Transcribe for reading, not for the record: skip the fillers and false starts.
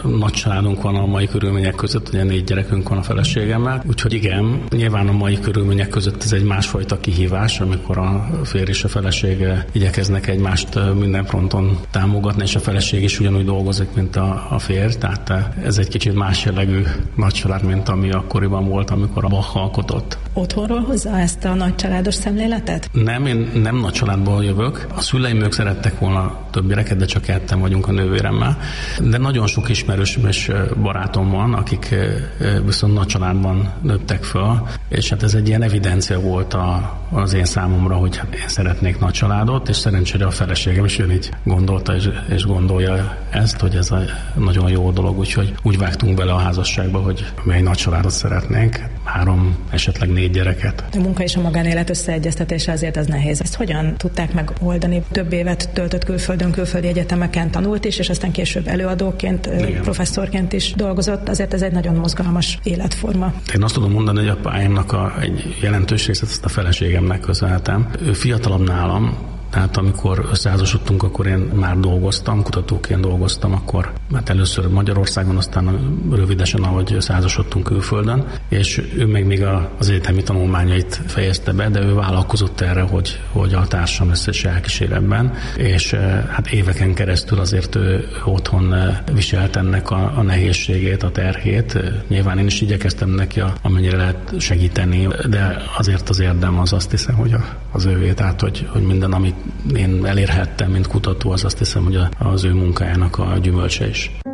nagy családunk van a mai körülmények között, ugye 4 gyerekünk van a feleségemmel, úgyhogy igen, nyilván a mai körülmények között ez egy másfajta kihívás, amikor a férj és a feleség igyekeznek egymást minden fronton támogatni, és a feleség is ugyanúgy dolgozik, mint a férj, tehát ez egy kicsit más jellegű nagy család, mint ami akkoriban volt, amikor a Bach alkotott. Otthonról hozza ezt a nagy családos szemléletet? Nem, én nem nagy családból jövök. A szüleim ők szerettek volna több gyereket, de csak 2 vagyunk a nővéremmel. De nagyon sok ismerősöm és barátom van, akik viszont nagy családban nőttek föl, és hát ez egy ilyen evidencia volt az én számomra, hogy hát én szeretnék nagy családot, és szerencsére a feleségem is így gondolta és gondolja ezt, hogy ez a nagyon jó dolog, úgyhogy úgy vágtunk bele a házasságba, hogy mi egy nagy családot szeretnénk, 3, esetleg 4 gyereket. A munka és a magánélet összeegyeztetése azért az nehéz. Ezt hogyan tudták megoldani? Több évet töltött külföldön, külföldi egyetemeken tanult is, és aztán később előadóként, professzorként is dolgozott. Azért ez egy nagyon mozgalmas életforma. Én azt tudom mondani, hogy a pályámnak egy jelentős részét ezt a feleségemnek köszönhetem. Ő fiatalabb nálam, tehát amikor összeházasodtunk, akkor én már dolgoztam, kutatóként dolgoztam, akkor hát először Magyarországon, aztán rövidesen, ahogy összeházasodtunk külföldön, és ő meg még az egyetemi tanulmányait fejezte be, de ő vállalkozott erre, hogy a társam lesz és elkísér ebben, és hát éveken keresztül azért ő otthon viselt ennek a nehézségét, a terhét. Nyilván én is igyekeztem neki, amennyire lehet segíteni, de azért az érdem az, azt hiszem, hogy az ővé, tehát hogy minden, amit én elérhettem, mint kutató, azt hiszem, hogy az ő munkájának a gyümölcse is.